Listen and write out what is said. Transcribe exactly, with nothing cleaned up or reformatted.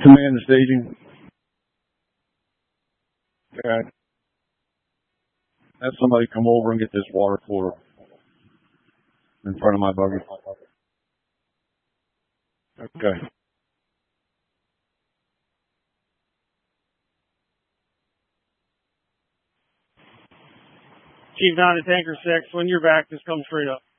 Command the staging. Okay. Have somebody come over and get this water cooler in front of my buggy. Okay. Chief nine to Tanker six, when you're back, just come straight up.